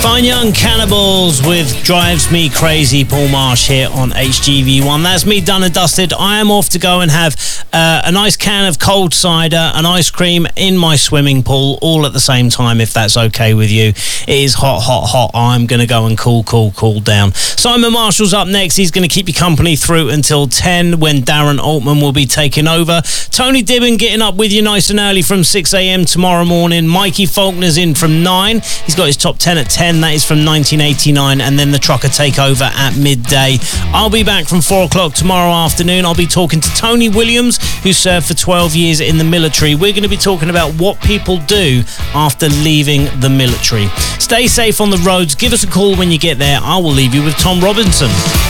Fine Young Cannibals with Drives Me Crazy, Paul Marsh here on HGV1. That's me done and dusted. I am off to go and have a nice can of cold cider and ice cream in my swimming pool all at the same time, if that's okay with you. It is hot, hot, hot. I'm going to go and cool down. Simon Marshall's up next. He's going to keep you company through until 10 when Darren Altman will be taking over. Tony Dibben getting up with you nice and early from 6 a.m. tomorrow morning. Mikey Faulkner's in from 9. He's got his top 10 at 10. That is from 1989, and then the Trucker Takeover at midday. I'll be back from 4 o'clock tomorrow afternoon. I'll be talking to Tony Williams, who served for 12 years in the military. We're going to be talking about what people do after leaving the military. Stay safe on the roads. Give us a call when you get there. I will leave you with Tom Robinson.